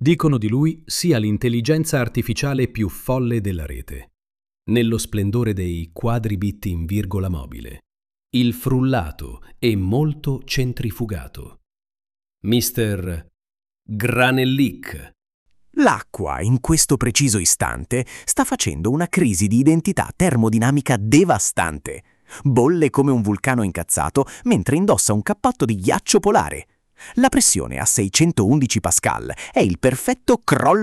Dicono di lui sia l'intelligenza artificiale più folle della rete. Nello splendore dei quadribit in virgola mobile. Il frullato e molto centrifugato. Mr. Granellic. L'acqua, in questo preciso istante, sta facendo una crisi di identità termodinamica devastante. Bolle come un vulcano incazzato mentre indossa un cappotto di ghiaccio polare. La pressione a 611 Pascal è il perfetto crollo